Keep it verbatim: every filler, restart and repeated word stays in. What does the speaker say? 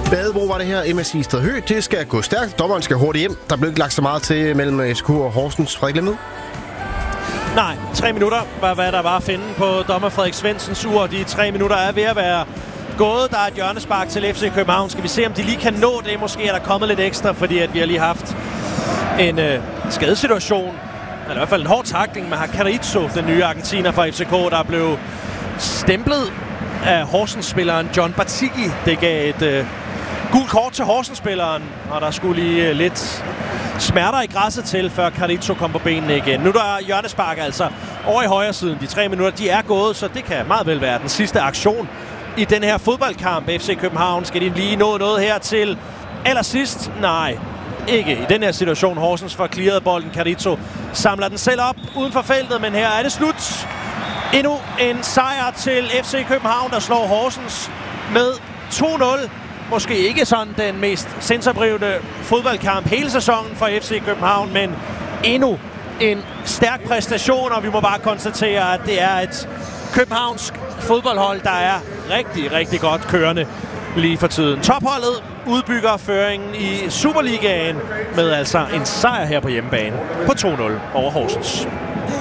Badebro var det her. M S Isted Hø. Det skal gå stærkt. Dommeren skal hurtigt hjem. Der blev ikke lagt så meget til mellem F C K og Horsens. Frederik Lemmed? Nej, tre minutter var, hvad der var at finde på dommer Frederik Svendsens ur. De tre minutter er ved at være gået. Der er et hjørnespark til F C København. Skal vi se, om de lige kan nå det? Måske er der kommet lidt ekstra, fordi at vi har lige haft en øh, skadesituation. Eller i hvert fald en hård tackling med Carrizo, den nye argentiner fra F C K, der blev stemplet af Horsens-spilleren John Batigi. Det gav et øh, gult kort til Horsens-spilleren, og der skulle lige øh, lidt smerter i græsset til, før Carrizo kom på benene igen. Nu der er hjørnespark altså over i højre siden. De tre minutter, de er gået, så det kan meget vel være den sidste aktion i den her fodboldkamp. F C København, skal de lige nå noget her til allersidst? Nej, ikke i den her situation. Horsens får clearet bolden. Carrizo samler den selv op uden for feltet, men her er det slut. Endnu en sejr til F C København, der slår Horsens med to nul. Måske ikke sådan den mest sensorbrivende fodboldkamp hele sæsonen for F C København, men endnu en stærk præstation, og vi må bare konstatere, at det er et københavnsk fodboldhold, der er rigtig, rigtig godt kørende lige for tiden. Topholdet udbygger føringen i Superligaen med altså en sejr her på hjemmebane på to nul over Horsens.